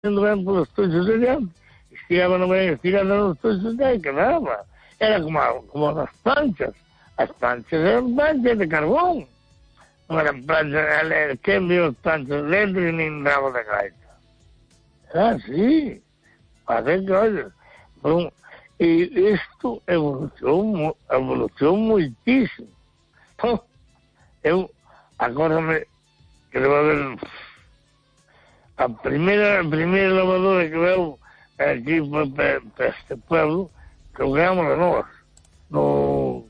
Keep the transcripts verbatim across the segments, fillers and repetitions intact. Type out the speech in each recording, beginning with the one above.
ben polos tochos de diante, estirábano ben estirando nos tochos de aí, que nada. Era como, como as planchas. As planchas eran planchas de carbón. Non eran planchas, que envió planchas eléctricas nin rabo de gaita. Era así. Parece que, oye, bon, e isto evolucionou, evolucionou moitísimo. Oh, eu, acórdame que debe haber a primeira, a primeira lavadora que veu aquí para pa este pueblo, que o ganhamos a nós, no,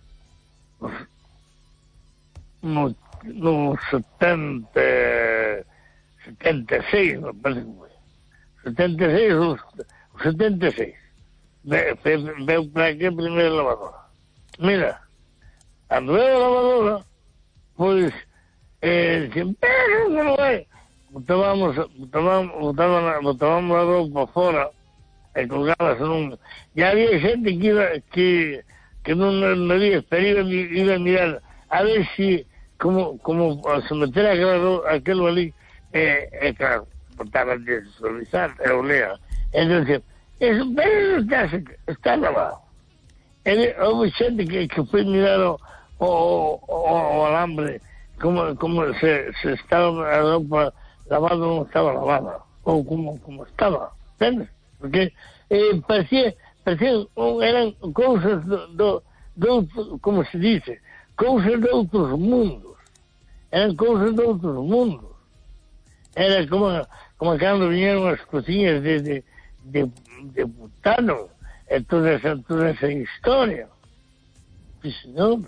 no, no setenta, setenta e seis, me parece que foi. setenta e seis ou setenta e seis. Veu para aquí a primeira lavadora. Mira, cando veu a lavadora, pois, eh, dicen, pero non é. Botábamos, botábamos, botábamos, botábamos a roupa fora e colgábase nun... E había xente que iba, que, que non me había, pero iba, iba a mirar a ver si, como, como se metera aquel, aquel ali, e, eh, eh, claro, botaba de suavizar, e olea. Entón, eso, pero está, está lavado. E houve xente que, que foi mirar o, o, o, o alambre, como, como se, se estaba a roupa lavada non estaba lavada, ou como, como estaba, entendes? Porque eh, parecía, parecía, eran cousas do, do, do, como se dice, cousas de outros mundos, eran cousas de outros mundos. Era como, como cando viñeron as cociñas de, de, de, de butano, e toda esa, toda esa historia. Sí, senhor.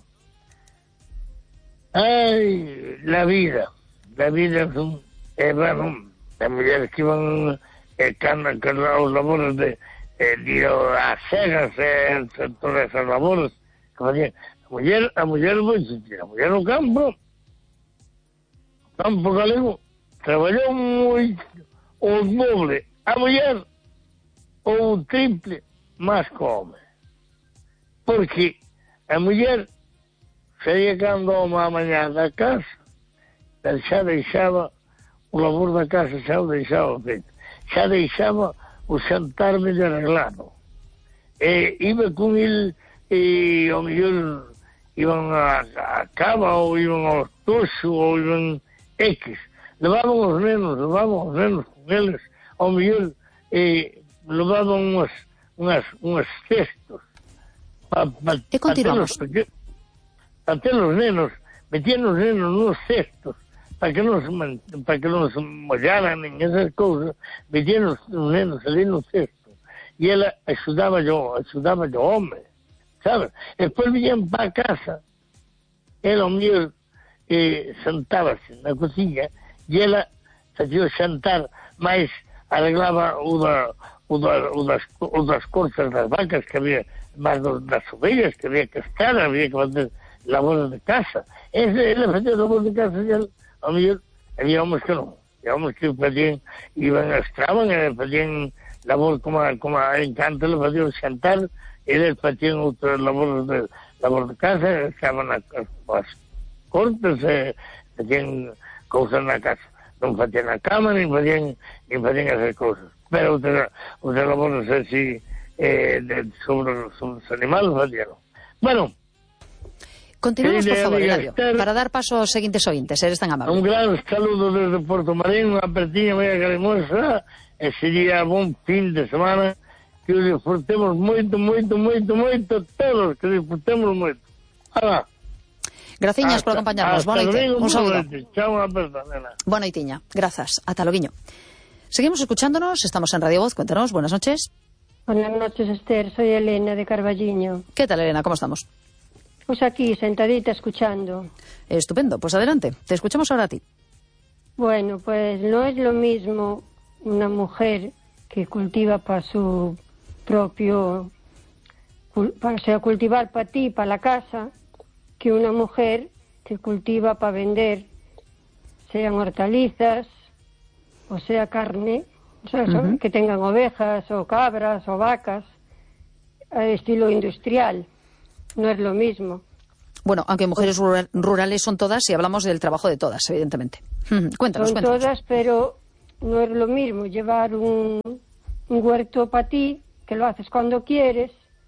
Ai, la vida, la vida es un... Eh, bueno, as mulleres que iban eh, cando, cando os labores de eh, ir a cegas e eh, todas esas labores que facían. A muller, a muller, a muller no campo, campo galego, traballou moito, o doble, a muller, ou o triple, máis que o home. Porque a muller saía cando o home a mañá da casa, xa deixaba o labor da casa, xa o deixaba feito. Xa deixaba o xantar medio arreglado. E iba con il, e ao mellor iban a, a cava, ou iban ao toxo, ou iban X. Levaban os nenos, levaban os nenos con eles, ao mellor e levaban unhas, unhas, unhas cestos. Pa, pa, e continuamos. Para ter os nenos, metían os nenos nos cestos, para que non se, para que non se mollaran en esas cousas, metían os nenos ali no cesto. E ela axudaba yo, axudaba yo home, sabes? E despois viñan para a casa, ela ao mellor eh, sentábase na cociña, e ela facía o xantar, máis arreglaba o, da, o, da, o, das, o das cortas das vacas que había, máis das ovellas que había que estar, había que fazer labores de casa. Ese, ela facía labores de casa, e ela ao mellor, había homens que non. Había homens que facían, iban, estaban, e facían labor como, como a Encanto, le facían xantar, e eles facían outras labores de, labor de casa, estaban as, as cortes, e facían cousas na casa. Non facían a cama, nin facían, nin facían esas cousas. Pero outras, outras labores así, eh, de, sobre, sobre os animales facían. Bueno, continuemos, por favor, Eladio, para dar paso aos seguintes ointes, eres tan amable. Un gran saludo desde Porto Marín, unha apertiña moi calimosa, e sería bon fin de semana, que o disfrutemos moito, moito, moito, moito, todos, que disfrutemos moito. Alá. Graciñas por acompañarnos, boa noite, un saludo. Chao, unha aperta, nena. Boa noitiña, grazas, ata loguiño. Seguimos escuchándonos, estamos en Radio Voz, cuéntanos, buenas noches. Buenas noches, Esther, soy Elena de Carballiño. ¿Qué tal, Elena, cómo estamos? Pues aquí, sentadita, escuchando. Estupendo, pues adelante, te escuchamos ahora a ti. Bueno, pues no es lo mismo una mujer que cultiva para su propio... Para, o sea, cultivar para ti, para la casa, que una mujer que cultiva para vender, sean hortalizas, o sea, carne, o sea, uh-huh. que tengan ovejas, o cabras, o vacas, a estilo industrial. No es lo mismo. Bueno, aunque mujeres rurales son todas, y hablamos del trabajo de todas, evidentemente. Cuéntanos, son cuéntanos. todas, pero no es lo mismo llevar un, un huerto para ti, que lo haces cuando quieres,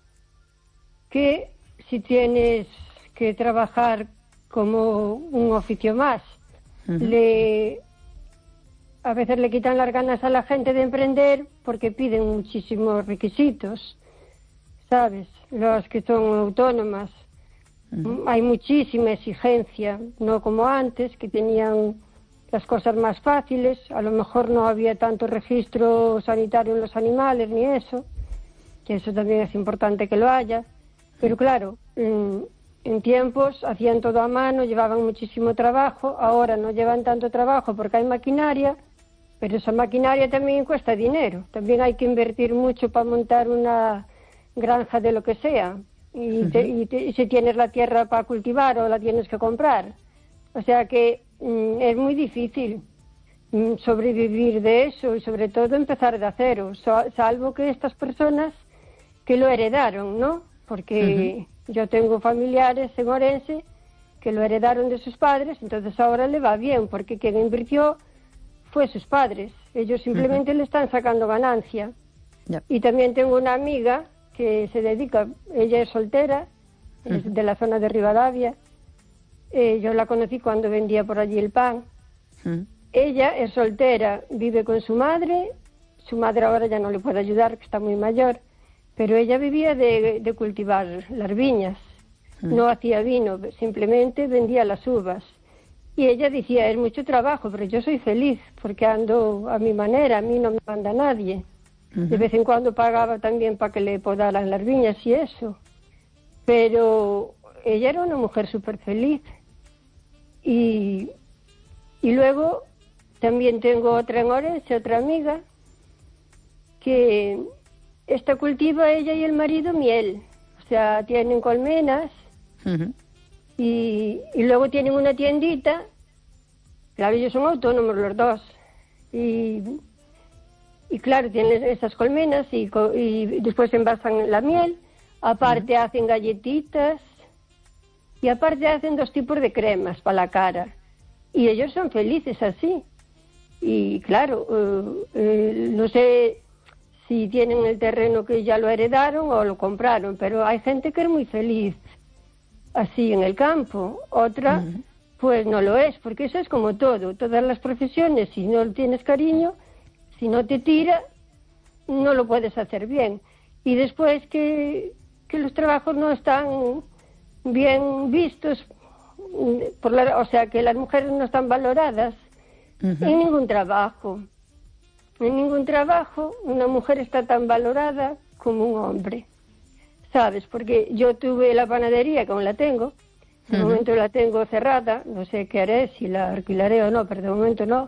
que si tienes que trabajar como un oficio más. Uh-huh. Le, a veces le quitan las ganas a la gente de emprender porque piden muchísimos requisitos, ¿sabes? Los que son autónomas. Uh-huh. Hay muchísima exigencia, no como antes, que tenían las cosas más fáciles. A lo mejor no había tanto registro sanitario en los animales ni eso, que eso también es importante que lo haya. Pero claro, en, en tiempos hacían todo a mano, llevaban muchísimo trabajo. Ahora no llevan tanto trabajo porque hay maquinaria, pero esa maquinaria también cuesta dinero. También hay que invertir mucho para montar una granja de lo que sea. Y, te, y, te, y si tienes la tierra para cultivar o la tienes que comprar. O sea que mm, es muy difícil mm, sobrevivir de eso y sobre todo empezar de cero, so, salvo que estas personas que lo heredaron, ¿no? Porque uh-huh. yo tengo familiares en Orense que lo heredaron de sus padres, entonces ahora le va bien, porque quien invirtió fue sus padres. Ellos simplemente uh-huh. le están sacando ganancia. Yep. Y también tengo una amiga que se dedica, ella es soltera, uh-huh. es de la zona de Rivadavia. Eh, yo la conocí cuando vendía por allí el pan. Uh-huh. Ella es soltera, vive con su madre, su madre ahora ya no le puede ayudar, que está muy mayor. Pero ella vivía de, de cultivar las viñas, mm. no hacía vino, simplemente vendía las uvas. Y ella decía, es mucho trabajo, pero yo soy feliz, porque ando a mi manera, a mí no me manda nadie. Uh-huh. De vez en cuando pagaba también para que le podaran las viñas y eso. Pero ella era una mujer súper feliz. Y, y luego también tengo otra en Orense, otra amiga, que... esta cultiva ella y el marido miel, o sea, tienen colmenas uh-huh. y, y luego tienen una tiendita, claro, ellos son autónomos los dos, y, y claro, tienen esas colmenas y, y después envasan la miel, aparte uh-huh. hacen galletitas y aparte hacen dos tipos de cremas para la cara, y ellos son felices así, y claro, uh, uh, no sé... si tienen el terreno que ya lo heredaron o lo compraron, pero hay gente que es muy feliz así en el campo, otra uh-huh. pues no lo es, porque eso es como todo, todas las profesiones, si no tienes cariño, si no te tira, no lo puedes hacer bien. Y después que, que los trabajos no están bien vistos, por la, o sea, que las mujeres no están valoradas uh-huh. en ningún trabajo. En ningún trabajo una mujer está tan valorada como un hombre, ¿sabes? Porque yo tuve la panadería, como la tengo, de uh-huh. momento la tengo cerrada, no sé qué haré, si la alquilaré o no, pero de momento no.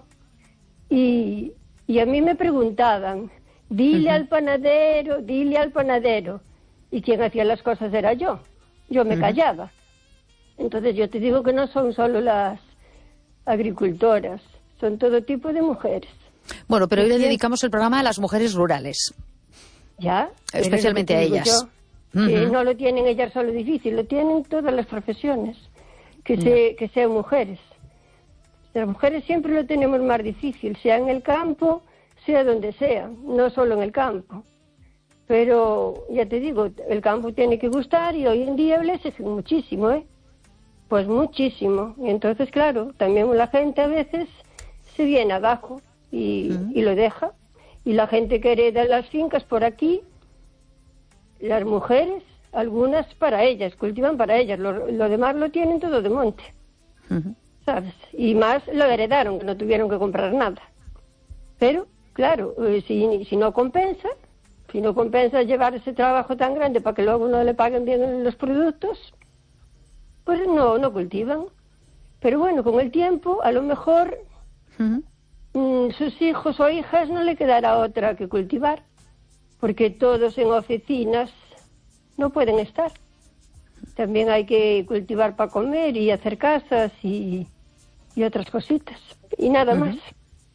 Y, y a mí me preguntaban, dile uh-huh. al panadero, dile al panadero. Y quien hacía las cosas era yo, yo me uh-huh. callaba. Entonces yo te digo que no son solo las agricultoras, son todo tipo de mujeres. Bueno, pero hoy le dedicamos el programa a las mujeres rurales. Ya. Especialmente a ellas. Yo, uh-huh. que no lo tienen ellas solo difícil, lo tienen todas las profesiones, que, se, que sean mujeres. Las mujeres siempre lo tenemos más difícil, sea en el campo, sea donde sea, no solo en el campo. Pero, ya te digo, el campo tiene que gustar y hoy en día le exigen muchísimo, ¿eh? Pues muchísimo. Y entonces, claro, también la gente a veces se viene abajo. Y, uh-huh. y lo deja. Y la gente que hereda las fincas por aquí, las mujeres, algunas para ellas, cultivan para ellas, lo, lo demás lo tienen todo de monte, uh-huh. ¿sabes? Y más lo heredaron, que no tuvieron que comprar nada. Pero, claro, eh, si, si no compensa, si no compensa llevar ese trabajo tan grande para que luego no le paguen bien los productos, pues no, no cultivan. Pero bueno, con el tiempo, a lo mejor... Uh-huh. sus hijos o hijas no le quedará otra que cultivar, porque todos en oficinas no pueden estar. También hay que cultivar para comer y hacer casas y, y otras cositas, y nada uh-huh. más.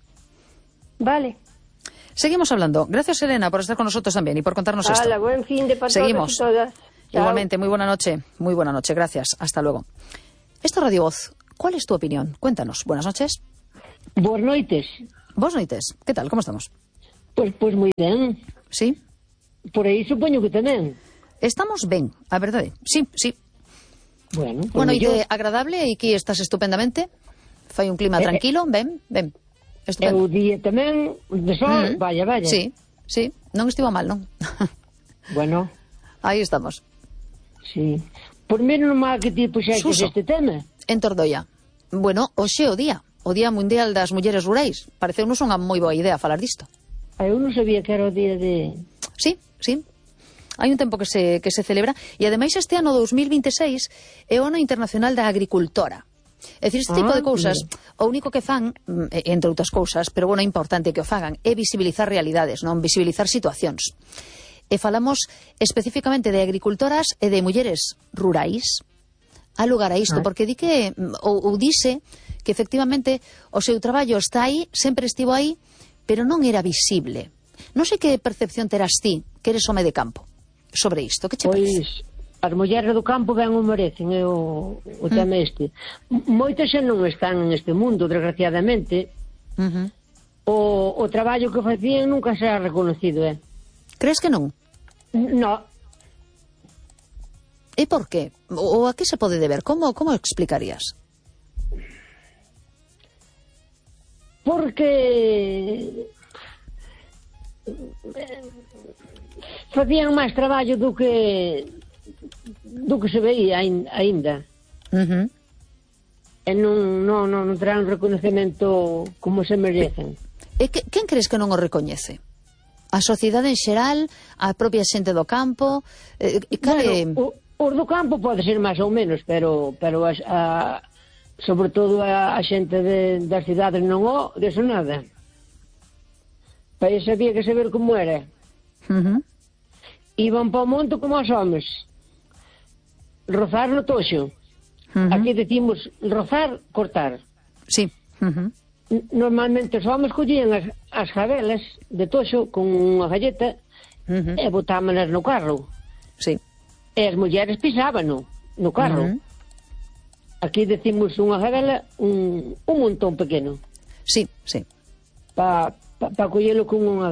Vale. Seguimos hablando. Gracias, Elena, por estar con nosotros también y por contarnos Hala, esto. Buen fin de para Seguimos. todos y todas. Chao. Igualmente, muy buena noche. Muy buena noche, gracias. Hasta luego. Esto es Radio Voz. ¿Cuál es tu opinión? Cuéntanos. Buenas noches. Buenas noites. Boas noites, que tal, como estamos? Pois, pois moi ben. Sí? Por aí supoño que tamén. Estamos ben, a verdade, sí, sí. Bueno, Bueno, pois e agradable, e aquí estás estupendamente. Fai un clima Eh, tranquilo, ben, ben. É Estupendo. o día tamén de sol, Mm. vaya, vaya. Sí, sí, non estivo mal, non? Bueno, Aí estamos. sí. Por menos non mal que ti puxeches Suso. este tema. En Tordoia. Bueno, hoxe é o día, o Día Mundial das Mulleres Rurais. Pareceunos unha moi boa idea falar disto. Ah, eu non sabía que era o día de... Sí, sí. Hai un tempo que se, que se celebra e ademais este ano dos mil vinte e seis é o ano internacional da agricultora. É dicir, este tipo Ah, de cousas, mira. o único que fan, mm, entre outras cousas, pero bueno, é importante que o fagan, é visibilizar realidades, non visibilizar situacións. E falamos especificamente de agricultoras e de mulleres rurais. Há lugar a isto, Ah. porque di que, ou, ou dice que efectivamente o seu traballo está aí, sempre estivo aí, pero non era visible. Non sei que percepción terás ti, que eres home de campo, sobre isto. Que che parece? Pois, as mulleres do campo ben o merecen, é o, o tema este. M- Moitas xa non están neste mundo, desgraciadamente. Uh -huh. O, o traballo que facían nunca será reconocido, eh? Crees que non? No, E por qué? O a que se pode deber? Como, como explicarías? porque facían máis traballo do que do que se veía ain- aínda. Uh -huh. E non, non, non, non terán reconocemento como se merecen. E que, quen crees que non o recoñece? A sociedade en xeral, a propia xente do campo, eh, cale... Bueno, o, os do campo pode ser máis ou menos, pero pero a, a, sobre todo a, a xente de, das cidades non o, deso nada. Para isso había que saber como era. Uh -huh. Iban para o monte como os homes. Rozar no toxo. Uh -huh. Aquí decimos rozar, cortar. Sí. Uh -huh. N- Normalmente os homes collían as, as jabelas de toxo con unha galleta Uh -huh. e botámanas no carro. Sí. E as mulleres pisábano no carro. Uh -huh. Aquí decimos unha jabela, un, un montón pequeno, Sí, sí. para pa, pa collelo con unha